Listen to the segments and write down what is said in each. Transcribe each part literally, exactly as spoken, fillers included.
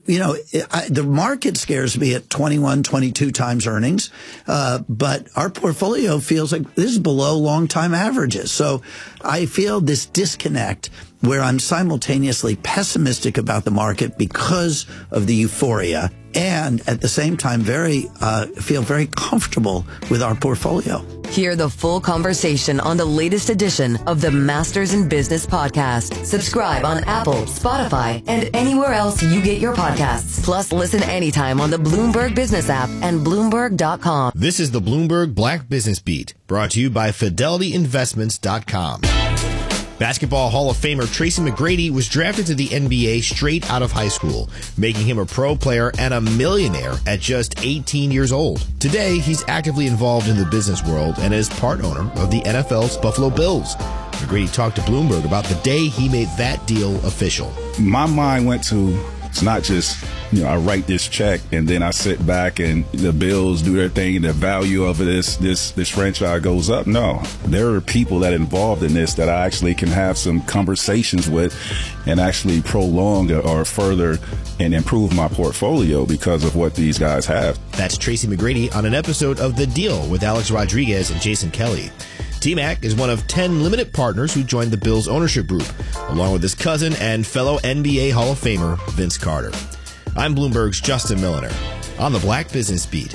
you know, I, the market scares me at twenty-one, twenty-two times earnings, uh, but our portfolio feels like this is below long-time averages. So I feel this disconnect where I'm simultaneously pessimistic about the market because of the euphoria, and at the same time, very uh, feel very comfortable with our portfolio. Hear the full conversation on the latest edition of the Masters in Business podcast. Subscribe on Apple, Spotify, and anywhere else you get your podcasts. Plus, listen anytime on the Bloomberg Business app and Bloomberg dot com. This is the Bloomberg Black Business Beat, brought to you by Fidelity Investments dot com. Basketball Hall of Famer Tracy McGrady was drafted to the N B A straight out of high school, making him a pro player and a millionaire at just eighteen years old. Today, he's actively involved in the business world and is part owner of the N F L's Buffalo Bills. McGrady talked to Bloomberg about the day he made that deal official. My mind went to, it's not just, you know, I write this check and then I sit back and the Bills do their thing and the value of this this this franchise goes up. No, there are people that are involved in this that I actually can have some conversations with and actually prolong or further and improve my portfolio because of what these guys have. That's Tracy McGrady on an episode of The Deal with Alex Rodriguez and Jason Kelly. T-Mac is one of ten limited partners who joined the Bills ownership group, along with his cousin and fellow N B A Hall of Famer Vince Carter. I'm Bloomberg's Justin Milliner on the Black Business Beat.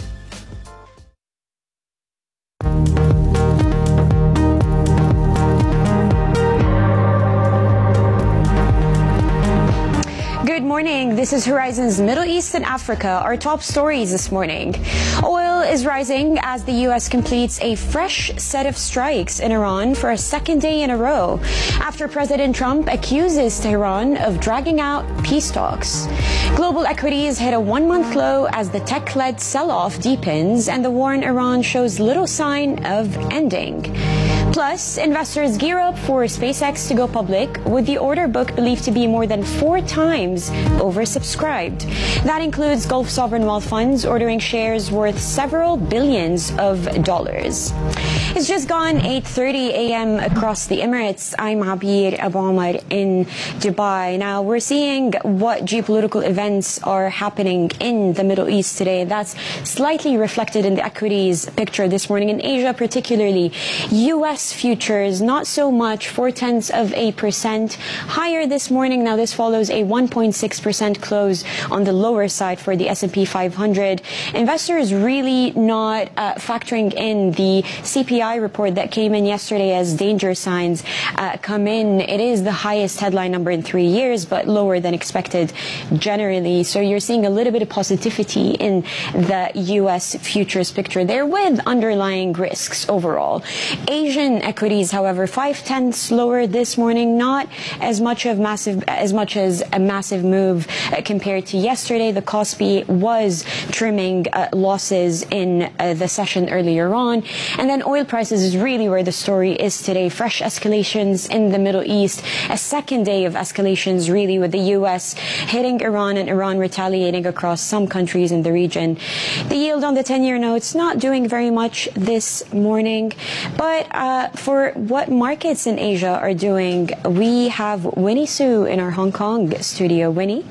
Good morning. This is Horizon's Middle East and Africa. Our top stories this morning. Oil is rising as the U S completes a fresh set of strikes in Iran for a second day in a row after President Trump accuses Tehran of dragging out peace talks. Global equities hit a one-month low as the tech-led sell-off deepens and the war in Iran shows little sign of ending. Plus, investors gear up for SpaceX to go public, with the order book believed to be more than four times oversubscribed. That includes Gulf sovereign wealth funds ordering shares worth several billions of dollars. It's just gone eight thirty a.m. across the Emirates. I'm Abir Abu Omar in Dubai. Now, we're seeing what geopolitical events are happening in the Middle East today. That's slightly reflected in the equities picture this morning in Asia, particularly U S futures, not so much, four-tenths of a percent higher this morning. Now, this follows a one point six percent close on the lower side for the S and P five hundred. Investors really not uh, factoring in the C P I report that came in yesterday as danger signs uh, come in. It is the highest headline number in three years, but lower than expected generally. So you're seeing a little bit of positivity in the U S futures picture there with underlying risks overall. Asian equities, however, five tenths lower this morning, not as much of massive as much as a massive move uh, compared to yesterday. The Kospi was trimming uh, losses in uh, the session earlier on, and then oil prices is really where the story is today. Fresh escalations in the Middle East, a second day of escalations really, with the U S hitting Iran and Iran retaliating across some countries in the region. The yield on the ten-year notes not doing very much this morning, but uh, for what markets in Asia are doing, we have Winnie Su in our Hong Kong studio. Winnie?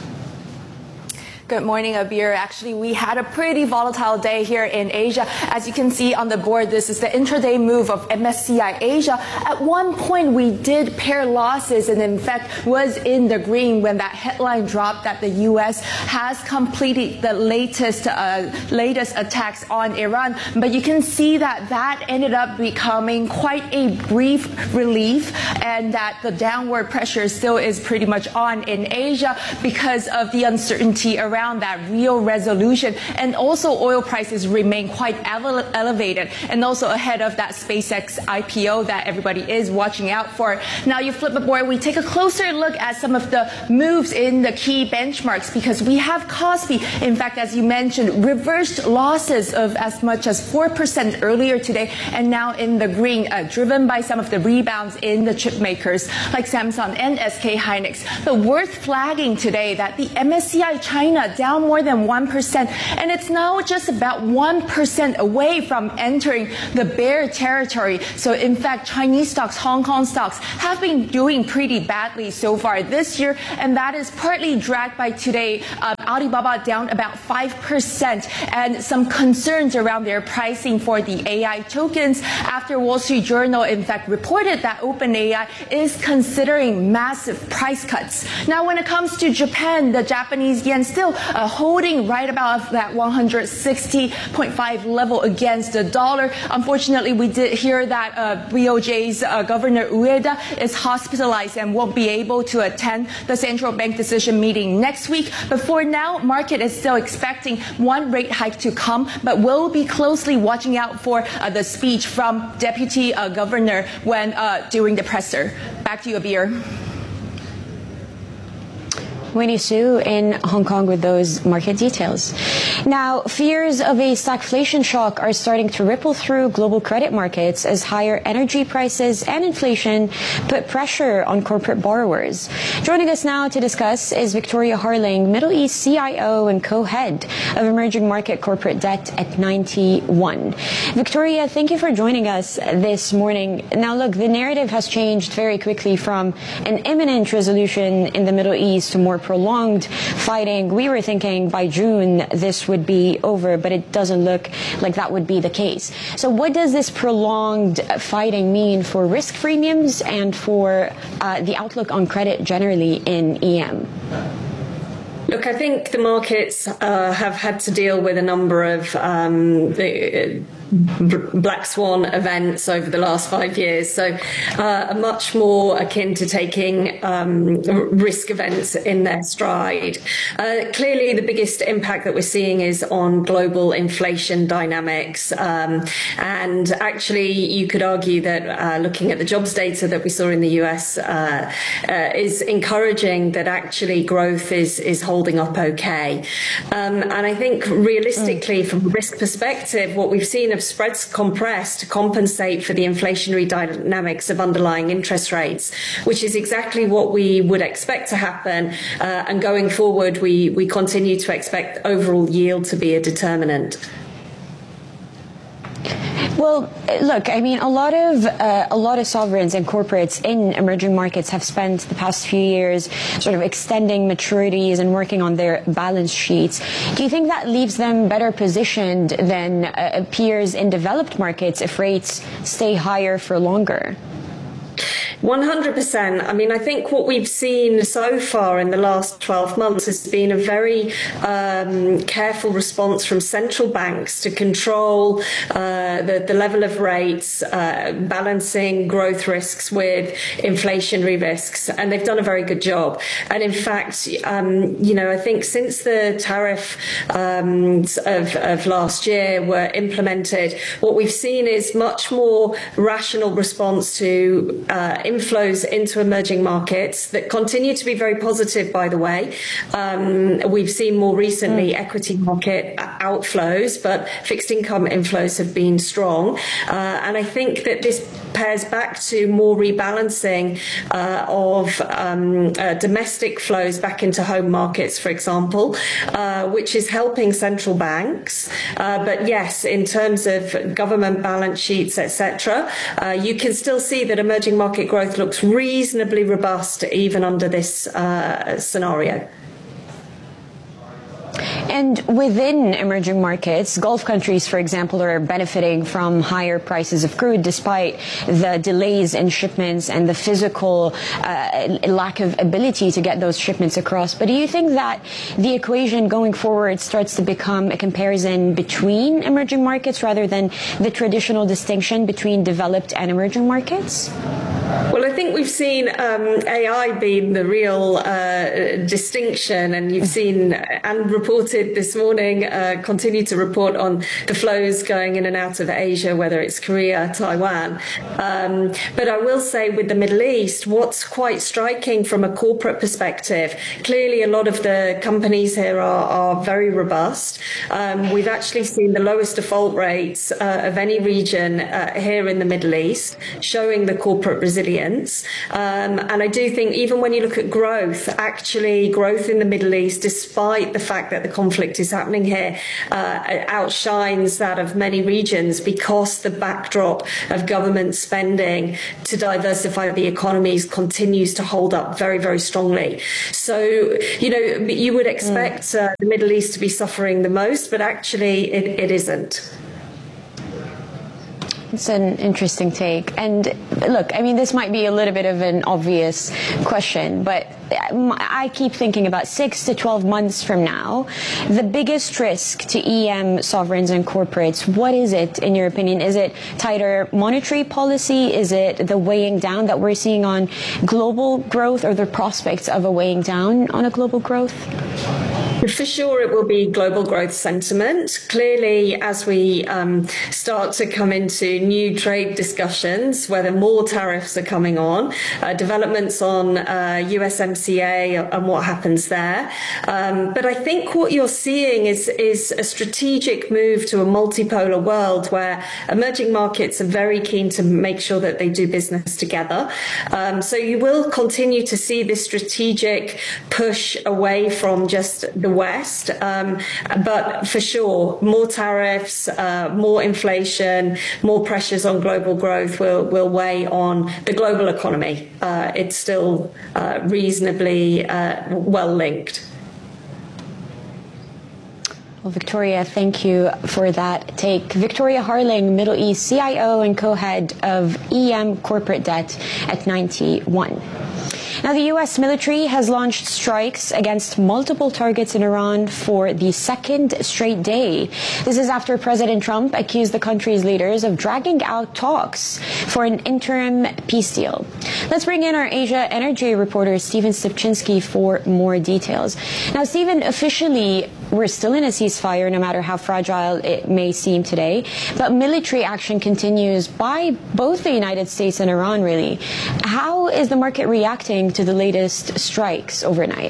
Good morning, Abir. Actually, we had a pretty volatile day here in Asia. As you can see on the board, this is the intraday move of M S C I Asia. At one point, we did pair losses and, in fact, was in the green when that headline dropped that the U S has completed the latest uh, latest attacks on Iran. But you can see that that ended up becoming quite a brief relief, and that the downward pressure still is pretty much on in Asia because of the uncertainty around around that real resolution, and also oil prices remain quite ele elevated, and also ahead of that SpaceX I P O that everybody is watching out for. Now, you flip the board, we take a closer look at some of the moves in the key benchmarks, because we have Kospi, in fact, as you mentioned, reversed losses of as much as four percent earlier today, and now in the green, uh, driven by some of the rebounds in the chip makers like Samsung and S K Hynix. But worth flagging today that the M S C I China down more than one percent, and it's now just about one percent away from entering the bear territory. So in fact, Chinese stocks, Hong Kong stocks have been doing pretty badly so far this year, and that is partly dragged by today uh, Alibaba down about five percent, and some concerns around their pricing for the A I tokens after Wall Street Journal, in fact, reported that OpenAI is considering massive price cuts. Now, when it comes to Japan, the Japanese yen still uh, holding right about that one hundred sixty point five level against the dollar. Unfortunately, we did hear that uh, B O J's uh, Governor Ueda is hospitalized and won't be able to attend the central bank decision meeting next week. But for now, market is still expecting one rate hike to come, but we'll be closely watching out for uh, the speech from Deputy uh, Governor when uh, during the presser. Back to you, Abir. Winnie Su in Hong Kong with those market details. Now, fears of a stagflation shock are starting to ripple through global credit markets as higher energy prices and inflation put pressure on corporate borrowers. Joining us now to discuss is Victoria Harling, Middle East C I O and co-head of emerging market corporate debt at Ninety One. Victoria, thank you for joining us this morning. Now, look, the narrative has changed very quickly from an imminent resolution in the Middle East to more prolonged fighting. We were thinking by June this would be over, but it doesn't look like that would be the case. So what does this prolonged fighting mean for risk premiums and for uh, the outlook on credit generally in E M? Look, I think the markets uh, have had to deal with a number of um, the, black swan events over the last five years, so uh, much more akin to taking um, risk events in their stride. Uh, clearly, the biggest impact that we're seeing is on global inflation dynamics, um, and actually, you could argue that uh, looking at the jobs data that we saw in the U S uh, uh, is encouraging that actually growth is is holding up okay. Um, and I think realistically, mm. from a risk perspective, what we've seen of spreads compressed to compensate for the inflationary dynamics of underlying interest rates, which is exactly what we would expect to happen. Uh, and going forward, we, we continue to expect overall yield to be a determinant. Well, look, I mean, a lot of uh, a lot of sovereigns and corporates in emerging markets have spent the past few years sort of extending maturities and working on their balance sheets. Do you think that leaves them better positioned than uh, peers in developed markets if rates stay higher for longer? one hundred percent. I mean, I think what we've seen so far in the last twelve months has been a very um, careful response from central banks to control uh, the, the level of rates, uh, balancing growth risks with inflationary risks. And they've done a very good job. And in fact, um, you know, I think since the tariff um, of, of last year were implemented, what we've seen is much more rational response to uh, inflows into emerging markets that continue to be very positive, by the way. Um, we've seen more recently mm. equity market outflows, but fixed income inflows have been strong. Uh, and I think that this pairs back to more rebalancing uh, of um, uh, domestic flows back into home markets, for example, uh, which is helping central banks. Uh, but yes, in terms of government balance sheets, et cetera, uh, you can still see that emerging market growth looks reasonably robust even under this uh, scenario. And within emerging markets, Gulf countries, for example, are benefiting from higher prices of crude despite the delays in shipments and the physical uh, lack of ability to get those shipments across. But do you think that the equation going forward starts to become a comparison between emerging markets rather than the traditional distinction between developed and emerging markets? Well, I think we've seen um, A I being the real uh, distinction, and you've seen and reported this morning, uh, continue to report on the flows going in and out of Asia, whether it's Korea, Taiwan. Um, but I will say with the Middle East, what's quite striking from a corporate perspective, clearly a lot of the companies here are, are very robust. Um, we've actually seen the lowest default rates uh, of any region uh, here in the Middle East, showing the corporate resilience resilience. Um, and I do think even when you look at growth, actually growth in the Middle East, despite the fact that the conflict is happening here, uh, outshines that of many regions because the backdrop of government spending to diversify the economies continues to hold up very, very strongly. So, you know, you would expect mm. uh, the Middle East to be suffering the most, but actually it, it isn't. It's an interesting take. And look, I mean, this might be a little bit of an obvious question, but I keep thinking about six to twelve months from now, the biggest risk to E M sovereigns and corporates, what is it, in your opinion? Is it tighter monetary policy? Is it the weighing down that we're seeing on global growth, or the prospects of a weighing down on a global growth? For sure, it will be global growth sentiment. Clearly, as we um, start to come into new trade discussions, whether more tariffs are coming on, uh, developments on uh, U S M C A and what happens there. Um, but I think what you're seeing is, is a strategic move to a multipolar world where emerging markets are very keen to make sure that they do business together. Um, so you will continue to see this strategic push away from just the West, um, but for sure, more tariffs, uh, more inflation, more pressures on global growth will, will weigh on the global economy. Uh, it's still uh, reasonably uh, well linked. Well, Victoria, thank you for that take. Victoria Harling, Middle East C I O and co-head of E M Corporate Debt at Ninety One. Now, the U S military has launched strikes against multiple targets in Iran for the second straight day. This is after President Trump accused the country's leaders of dragging out talks for an interim peace deal. Let's bring in our Asia Energy reporter, Stephen Stupczynski, for more details. Now, Stephen, officially, we're still in a ceasefire, no matter how fragile it may seem today. But military action continues by both the United States and Iran, really. How is the market reacting to the latest strikes overnight?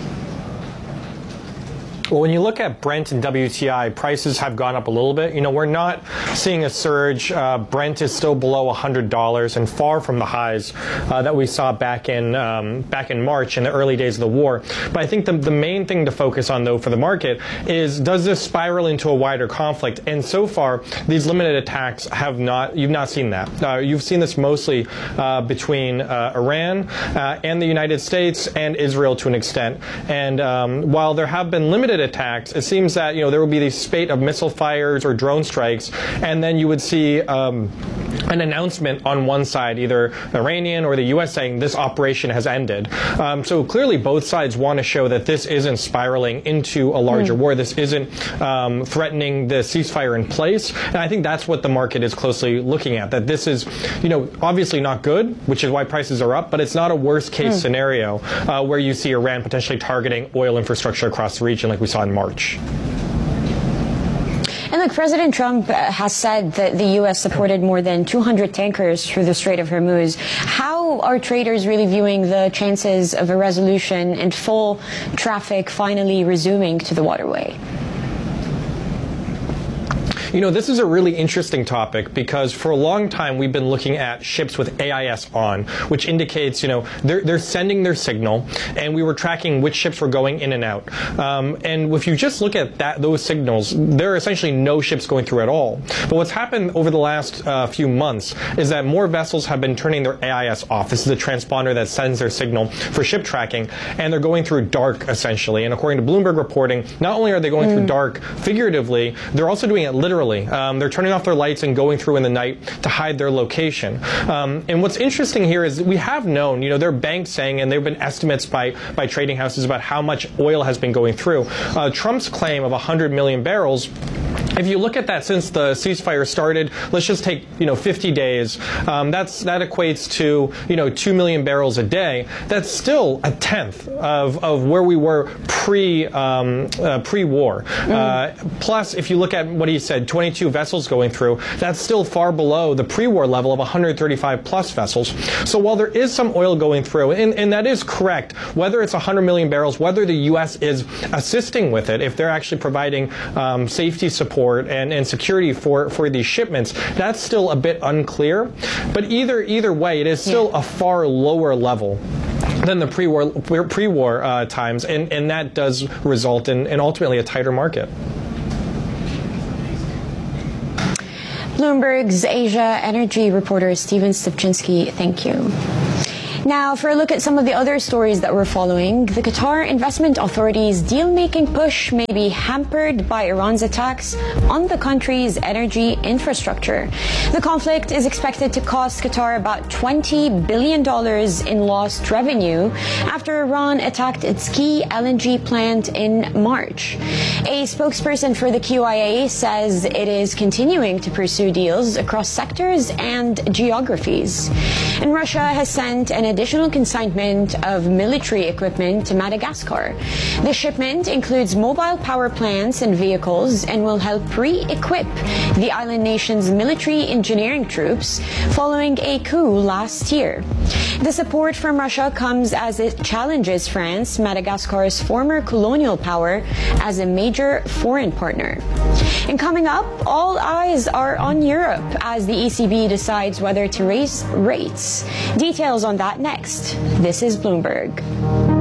Well, when you look at Brent and W T I, prices have gone up a little bit. You know, we're not seeing a surge. Uh, Brent is still below one hundred dollars and far from the highs uh, that we saw back in um, back in March in the early days of the war. But I think the, the main thing to focus on, though, for the market is, does this spiral into a wider conflict? And so far, these limited attacks have not, you've not seen that. Uh, you've seen this mostly uh, between uh, Iran uh, and the United States and Israel to an extent. And um, while there have been limited attacks, it seems that, you know, there will be these spate of missile fires or drone strikes, and then you would see um, an announcement on one side, either Iranian or the U S, saying this operation has ended. Um, so clearly both sides want to show that this isn't spiraling into a larger mm. war. This isn't um, threatening the ceasefire in place. And I think that's what the market is closely looking at, that this is, you know, obviously not good, which is why prices are up, but it's not a worst case mm. scenario uh, where you see Iran potentially targeting oil infrastructure across the region like we saw in March. And look, President Trump has said that the U S supported more than two hundred tankers through the Strait of Hormuz. How are traders really viewing the chances of a resolution and full traffic finally resuming to the waterway? You know, this is a really interesting topic because for a long time we've been looking at ships with A I S on, which indicates, you know, they're, they're sending their signal, and we were tracking which ships were going in and out. Um, and if you just look at that, those signals, there are essentially no ships going through at all. But what's happened over the last uh, few months is that more vessels have been turning their A I S off. This is a transponder that sends their signal for ship tracking, and they're going through dark, essentially. And according to Bloomberg reporting, not only are they going mm. through dark figuratively, they're also doing it literally. Um, they're turning off their lights and going through in the night to hide their location. Um, and what's interesting here is we have known, you know, there are banks saying, and there have been estimates by, by trading houses about how much oil has been going through. Uh, Trump's claim of one hundred million barrels, if you look at that since the ceasefire started, let's just take, you know, fifty days. Um, that's that equates to, you know, two million barrels a day. That's still a tenth of, of where we were pre um, uh, pre-war. Mm. Uh, plus, if you look at what he said, twenty-two vessels going through, that's still far below the pre-war level of one hundred thirty-five plus vessels. So while there is some oil going through, and, and that is correct, whether it's one hundred million barrels, whether the U S is assisting with it, if they're actually providing um, safety support transport and, and security for, for these shipments, that's still a bit unclear. But either either way, it is still yeah. a far lower level than the pre-war pre-war uh, times, and, and that does result in, in ultimately a tighter market. Bloomberg's Asia energy reporter Steven Stupczynski, thank you. Now, for a look at some of the other stories that we're following, the Qatar Investment Authority's deal-making push may be hampered by Iran's attacks on the country's energy infrastructure. The conflict is expected to cost Qatar about twenty billion dollars in lost revenue after Iran attacked its key L N G plant in March. A spokesperson for the Q I A says it is continuing to pursue deals across sectors and geographies. And Russia has sent an additional consignment of military equipment to Madagascar. The shipment includes mobile power plants and vehicles and will help re-equip the island nation's military engineering troops following a coup last year. The support from Russia comes as it challenges France, Madagascar's former colonial power, as a major foreign partner. And coming up, all eyes are on Europe as the E C B decides whether to raise rates. Details on that next. This is Bloomberg.